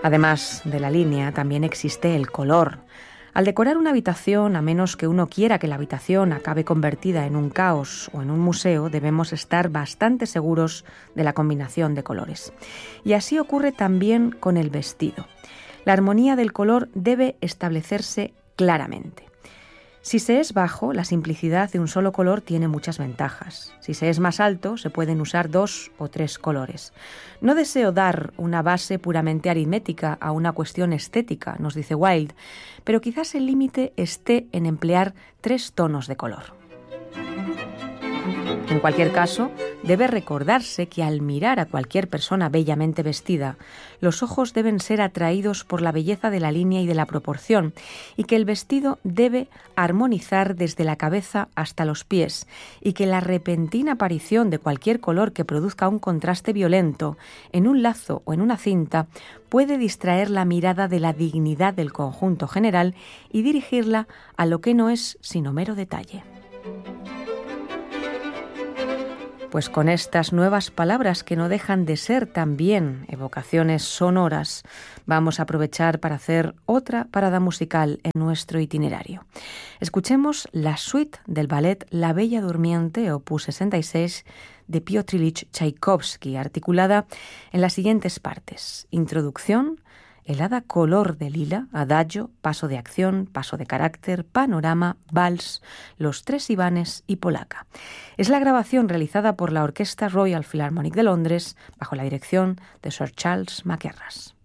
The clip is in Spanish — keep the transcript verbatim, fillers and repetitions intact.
Además de la línea, también existe el color. Al decorar una habitación, a menos que uno quiera que la habitación acabe convertida en un caos o en un museo, debemos estar bastante seguros de la combinación de colores. Y así ocurre también con el vestido. La armonía del color debe establecerse claramente. Si se es bajo, la simplicidad de un solo color tiene muchas ventajas. Si se es más alto, se pueden usar dos o tres colores. No deseo dar una base puramente aritmética a una cuestión estética, nos dice Wilde, pero quizás el límite esté en emplear tres tonos de color. En cualquier caso, debe recordarse que al mirar a cualquier persona bellamente vestida, los ojos deben ser atraídos por la belleza de la línea y de la proporción, y que el vestido debe armonizar desde la cabeza hasta los pies, y que la repentina aparición de cualquier color que produzca un contraste violento en un lazo o en una cinta puede distraer la mirada de la dignidad del conjunto general y dirigirla a lo que no es sino mero detalle. Pues con estas nuevas palabras que no dejan de ser también evocaciones sonoras, vamos a aprovechar para hacer otra parada musical en nuestro itinerario. Escuchemos la suite del ballet La Bella Durmiente, opus sesenta y seis, de Piotr Ilich Tchaikovsky, articulada en las siguientes partes: introducción, el hada color de lila, adagio, paso de acción, paso de carácter, panorama, vals, los tres Ivanes y polaca. Es la grabación realizada por la Orquesta Royal Philharmonic de Londres bajo la dirección de Sir Charles Mackerras.